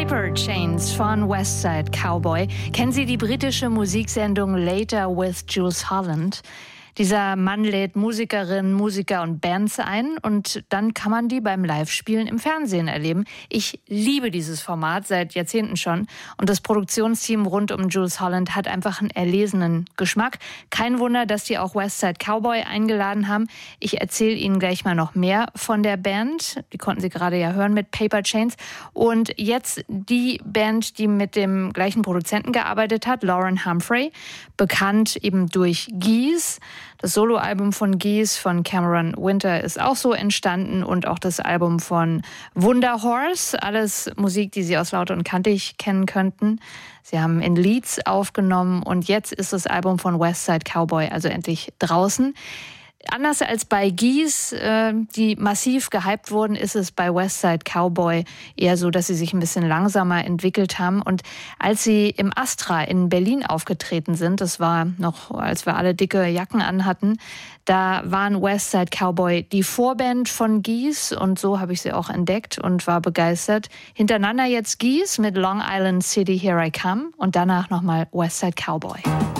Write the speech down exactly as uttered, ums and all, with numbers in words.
Paper Chains von Westside Cowboy. Kennen Sie die britische Musiksendung Later with Jools Holland? Dieser Mann lädt Musikerinnen, Musiker und Bands ein und dann kann man die beim Live-Spielen im Fernsehen erleben. Ich liebe dieses Format seit Jahrzehnten schon und das Produktionsteam rund um Jools Holland hat einfach einen erlesenen Geschmack. Kein Wunder, dass die auch Westside Cowboy eingeladen haben. Ich erzähle Ihnen gleich mal noch mehr von der Band. Die konnten Sie gerade ja hören mit Paper Chains. Und jetzt die Band, die mit dem gleichen Produzenten gearbeitet hat, Lauren Humphrey, bekannt eben durch Geese. Das Soloalbum von Geese von Cameron Winter ist auch so entstanden und auch das Album von Wunderhorse. Alles Musik, die Sie aus Laut und Kantig kennen könnten. Sie haben in Leeds aufgenommen und jetzt ist das Album von Westside Cowboy also endlich draußen. Anders als bei Geese, äh, die massiv gehypt wurden, ist es bei Westside Cowboy eher so, dass sie sich ein bisschen langsamer entwickelt haben. Und als sie im Astra in Berlin aufgetreten sind, das war noch, als wir alle dicke Jacken anhatten, da waren Westside Cowboy die Vorband von Geese und so habe ich sie auch entdeckt und war begeistert. Hintereinander jetzt Geese mit Long Island City Here I Come und danach nochmal Westside Cowboy.